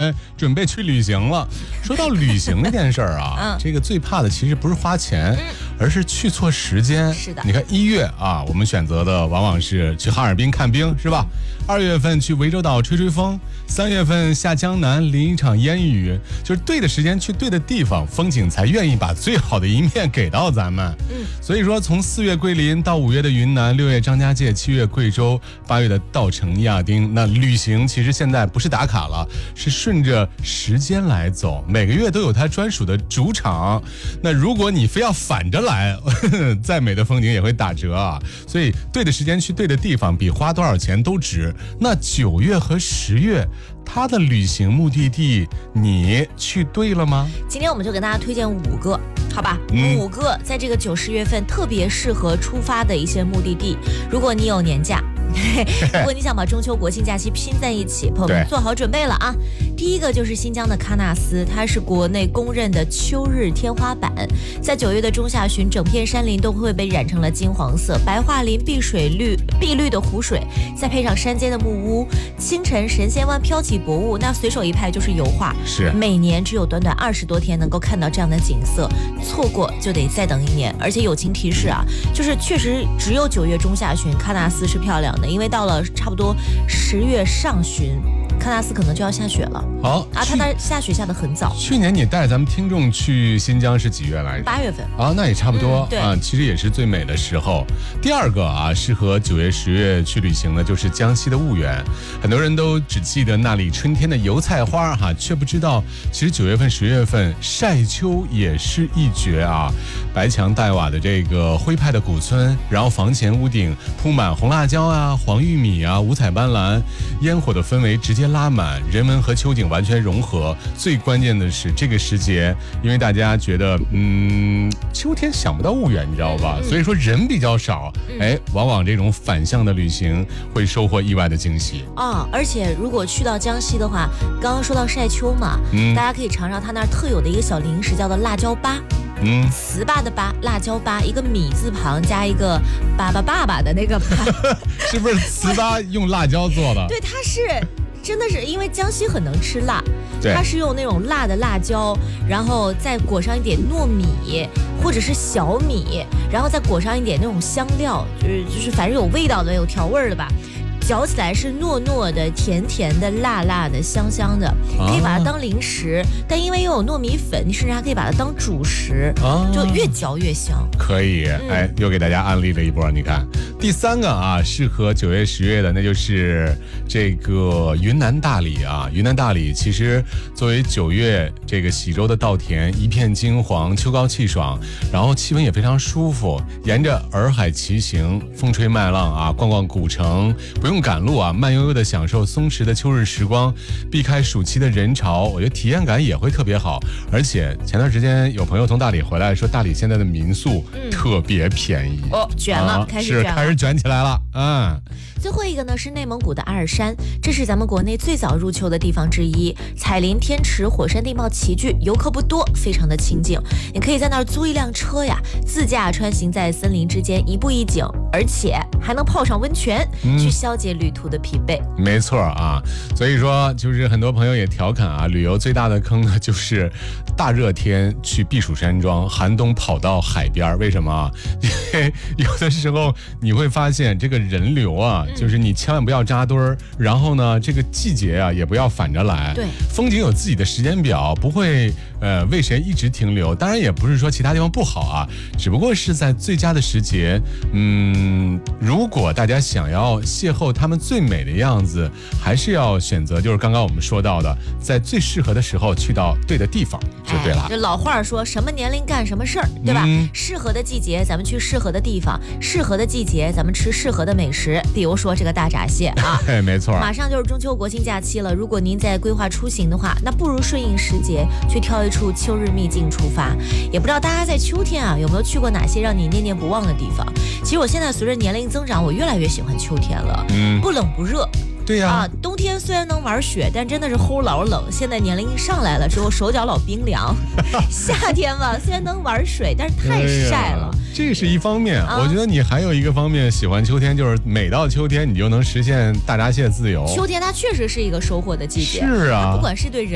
准备去旅行了。说到旅行这件事儿啊，这个最怕的其实不是花钱，而是去错时间。 是的， 你看1月啊，我们选择的往往是去哈尔滨看冰，是吧？2月份去涠洲岛吹吹风，3月份下江南淋一场烟雨，就是对的时间去对的地方，风景才愿意把最好的一面给到咱们。所以说从4月桂林到5月的云南，6月张家界，7月贵州，8月的稻城亚丁，那旅行其实现在不是打卡了，是顺着时间来走，每个月都有它专属的主场。那如果你非要反着来，再美的风景也会打折啊。所以对的时间去对的地方，比花多少钱都值。那9月和10月，它的旅行目的地你去对了吗？ 今天我们就给大家推荐5个，好吧？5个在这个9、10月份特别适合出发的一些目的地。如果你有年假，如果你想把中秋国庆假期拼在一起，朋友们做好准备了啊！第一个就是新疆的喀纳斯，它是国内公认的秋日天花板。在9月的中下旬，整片山林都会被染成了金黄色，白桦林、碧绿的湖水，再配上山间的木屋，清晨神仙湾飘起薄雾，那随手一拍就是油画。 是每年只有短短20多天能够看到这样的景色，错过就得再等1年。而且友情提示啊，就是确实只有9月中下旬喀纳斯是漂亮的，因为到了差不多10月上旬，喀纳斯可能就要下雪了。 好啊，它那下雪下得很早。 去年你带咱们听众去新疆是几月来着 ？8月份啊，那也差不多、 对啊，其实也是最美的时候。第二个啊，适合9月、10月去旅行的就是江西的婺源。很多人都只记得那里春天的油菜花哈，却不知道其实9月份、10月份晒秋也是一绝啊。白墙黛瓦的这个徽派的古村，然后房前屋顶铺满红辣椒啊、黄玉米啊，五彩斑斓，烟火的氛围直接拉满，人文和秋景完全融合。最关键的是这个时节，因为大家觉得秋天想不到婺源，你知道吧？所以说人比较少，往往这种反向的旅行会收获意外的惊喜啊！而且如果去到江西的话，刚刚说到晒秋嘛，大家可以尝尝它那儿特有的一个小零食，叫做辣椒粑。糍粑的粑，辣椒粑，一个米字旁加一个爸爸的那个粑， 是不是糍粑用辣椒做的？ 对，它是真的是因为江西很能吃辣， 对， 它是用那种辣的辣椒，然后再裹上一点糯米或者是小米，然后再裹上一点那种香料，就是反正有味道的、有调味的吧。嚼起来是糯糯的、甜甜的、辣辣的、香香的，可以把它当零食，但因为又有糯米粉，你甚至还可以把它当主食，就越嚼越香。 可以，又给大家安利了一波。你看，第3个啊，适合9月、10月的，那就是这个云南大理啊。云南大理其实作为9月这个喜洲的稻田，一片金黄，秋高气爽，然后气温也非常舒服，沿着洱海骑行，风吹麦浪啊，逛逛古城，不用赶路啊，慢悠悠的享受松弛的秋日时光，避开暑期的人潮，我觉得体验感也会特别好。而且前段时间有朋友从大理回来说，大理现在的民宿特别便宜卷了，开始卷起来了。 最后一个呢是内蒙古的阿尔山，这是咱们国内最早入秋的地方之一，彩林天池火山地貌齐聚，游客不多，非常的清静。你可以在那儿租一辆车呀，自驾穿行在森林之间，一步一景，而且还能泡上温泉，去消解旅途的疲惫。 没错啊，所以说就是很多朋友也调侃啊，旅游最大的坑呢就是大热天去避暑山庄，寒冬跑到海边。为什么？因为有的时候你会发现这个人流啊，就是你千万不要扎堆儿，然后呢，这个季节啊也不要反着来。 对， 风景有自己的时间表，不会为谁一直停留。当然也不是说其他地方不好啊，只不过是在最佳的时节。如果大家想要邂逅他们最美的样子，还是要选择就是刚刚我们说到的，在最适合的时候去到对的地方就对了。 这老话说什么年龄干什么事儿，对吧？适合的季节咱们去适合的地方，适合的季节咱们吃适合的美食，比如说这个大闸蟹啊。 没错， 马上就是中秋国庆假期了，如果您在规划出行的话，那不如顺应时节，去挑一处秋日秘境出发。也不知道大家在秋天啊有没有去过哪些让你念念不忘的地方？其实我现在随着年龄增长，我越来越喜欢秋天了，不冷不热。 对呀， 冬天虽然能玩雪，但真的是齁老冷。现在年龄上来了之后，手脚老冰凉。夏天吧，虽然能玩水，但是太晒了。 这是一方面，我觉得你还有一个方面喜欢秋天，就是每到秋天你就能实现大闸蟹自由。 秋天它确实是一个收获的季节。 是啊， 不管是对人